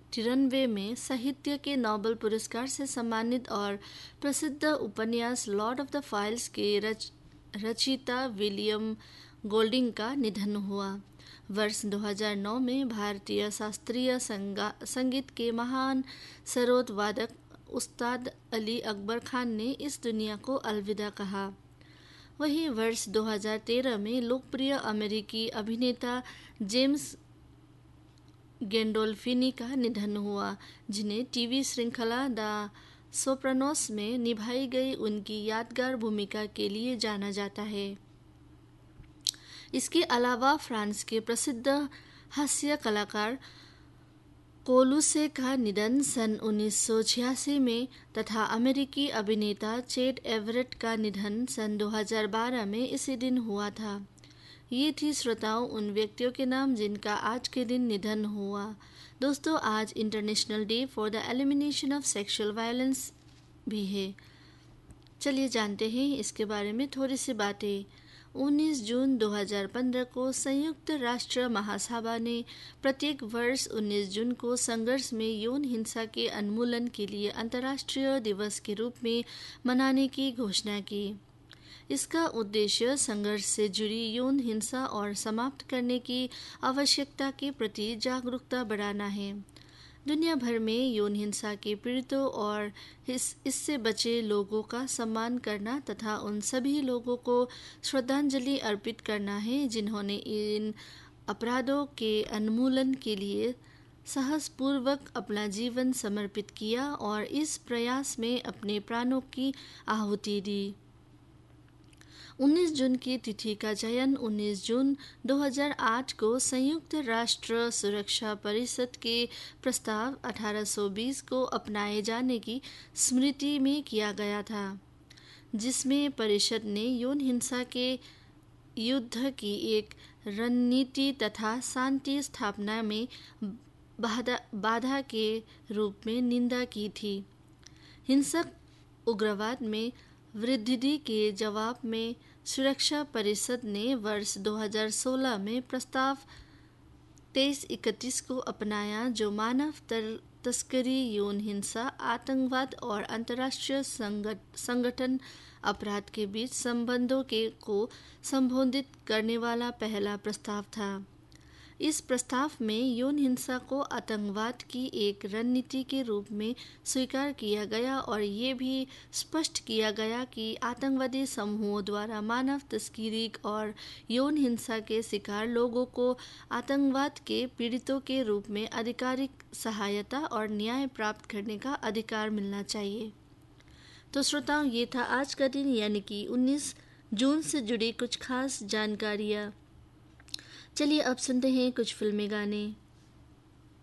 1993 में साहित्य के नोबेल पुरस्कार से सम्मानित और प्रसिद्ध उपन्यास लॉर्ड ऑफ द फाइल्स के रचयिता विलियम गोल्डिंग का निधन हुआ। वर्ष 2009 में भारतीय शास्त्रीय संगीत के महान सरोद वादक उस्ताद अली अकबर खान ने इस दुनिया को अलविदा कहा। वहीं वर्ष 2013 में लोकप्रिय अमेरिकी अभिनेता जेम्स गैंडोल्फिनी का निधन हुआ, जिन्हें टीवी श्रृंखला द सोप्रानोस में निभाई गई उनकी यादगार भूमिका के लिए जाना जाता है। इसके अलावा फ्रांस के प्रसिद्ध हास्य कलाकार कोलुसे का निधन सन 1986 में तथा अमेरिकी अभिनेता चेड एवरेट का निधन सन 2012 में इसी दिन हुआ था। ये थी श्रोताओं उन व्यक्तियों के नाम जिनका आज के दिन निधन हुआ। दोस्तों, आज international day for the elimination of sexual violence भी है। चलिए जानते हैं इसके बारे में थोड़ी सी बातें। 19 जून 2015 को संयुक्त राष्ट्र महासभा ने प्रत्येक वर्ष 19 जून को संघर्ष में यौन हिंसा के उन्मूलन के लिए अंतर्राष्ट्रीय दिवस के रूप में मनाने की घोषणा की। इसका उद्देश्य संघर्ष से जुड़ी यौन हिंसा और समाप्त करने की आवश्यकता के प्रति जागरूकता बढ़ाना है। दुनिया भर में यौन हिंसा के पीड़ितों और इससे बचे लोगों का सम्मान करना तथा उन सभी लोगों को श्रद्धांजलि अर्पित करना है जिन्होंने इन अपराधों के उन्मूलन के लिए साहसपूर्वक अपना जीवन समर्पित किया और इस प्रयास में अपने प्राणों की आहुति दी। 19 जून की तिथि का चयन 19 जून 2008 को संयुक्त राष्ट्र सुरक्षा परिषद के प्रस्ताव 1820 को अपनाए जाने की स्मृति में किया गया था, जिसमें परिषद ने यौन हिंसा के युद्ध की एक रणनीति तथा शांति स्थापना में बाधा के रूप में निंदा की थी। हिंसक उग्रवाद में वृद्धि के जवाब में सुरक्षा परिषद ने वर्ष 2016 में प्रस्ताव 2331 को अपनाया, जो मानव तस्करी, यौन हिंसा, आतंकवाद और अंतर्राष्ट्रीय संगठन अपराध के बीच संबंधों को संबोधित करने वाला पहला प्रस्ताव था। इस प्रस्ताव में यौन हिंसा को आतंकवाद की एक रणनीति के रूप में स्वीकार किया गया और ये भी स्पष्ट किया गया कि आतंकवादी समूहों द्वारा मानव तस्करी और यौन हिंसा के शिकार लोगों को आतंकवाद के पीड़ितों के रूप में आधिकारिक सहायता और न्याय प्राप्त करने का अधिकार मिलना चाहिए। तो श्रोताओं, ये था आज का दिन, यानी कि 19 जून से जुड़ी कुछ खास जानकारियाँ। चलिए अब सुनते हैं कुछ फिल्मी गाने।